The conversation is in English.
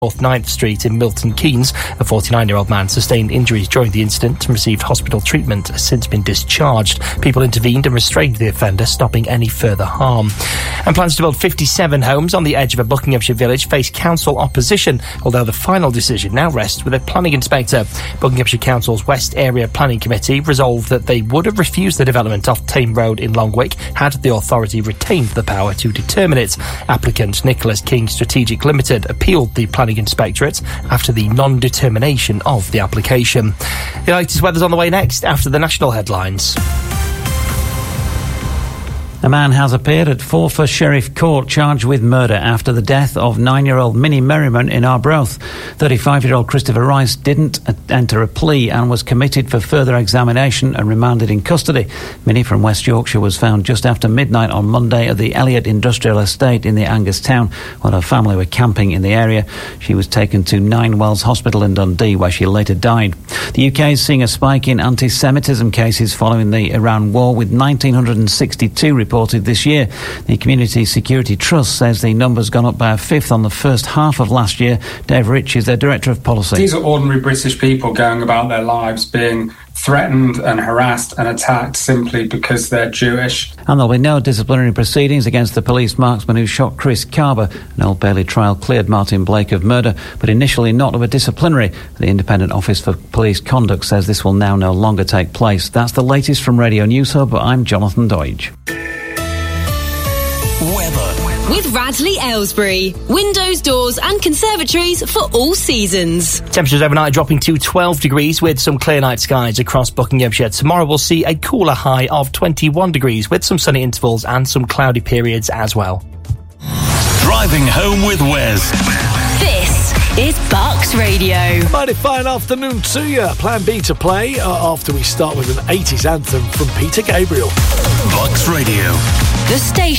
North 9th Street in Milton Keynes. A 49-year-old man sustained injuries during the incident and received hospital treatment, has since been discharged. People intervened and restrained the offender, stopping any further harm. And plans to build 57 homes on the edge of a Buckinghamshire village face council opposition, although the final decision now rests with a planning inspector. Buckinghamshire Council's West Area Planning Committee resolved that they would have refused the development off Tame Road in Longwick had the authority retained the power to determine it. Applicant Nicholas King Strategic Limited appealed the planning inspectorate after the non-determination of the application. The latest weather's on the way next after the national headlines. A man has appeared at Forfar Sheriff Court charged with murder after the death of 9-year-old Minnie Merriman in Arbroath. 35-year-old Christopher Rice didn't enter a plea and was committed for further examination and remanded in custody. Minnie from West Yorkshire was found just after midnight on Monday at the Elliott Industrial Estate in the Angus town while her family were camping in the area. She was taken to Ninewells Hospital in Dundee where she later died. The UK is seeing a spike in anti-Semitism cases following the Iran war, with 1,962 reported this year. The Community Security Trust says the number's gone up by a fifth on the first half of last year. Dave Rich is their Director of Policy. These are ordinary British people going about their lives being threatened and harassed and attacked simply because they're Jewish. And there'll be no disciplinary proceedings against the police marksman who shot Chris Carver. An Old Bailey trial cleared Martin Blake of murder, but initially not of a disciplinary. The Independent Office for Police Conduct says this will now no longer take place. That's the latest from Radio News Hub. I'm Jonathan Doidge. Weather. With Radley Aylesbury. Windows, doors and conservatories for all seasons. Temperatures overnight dropping to 12 degrees with some clear night skies across Buckinghamshire. Tomorrow we'll see a cooler high of 21 degrees with some sunny intervals and some cloudy periods as well. Driving home with Wes. This is Bucks Radio. Mighty fine afternoon to you. Plan B to play after we start with an 80s anthem from Peter Gabriel. Bucks Radio. The station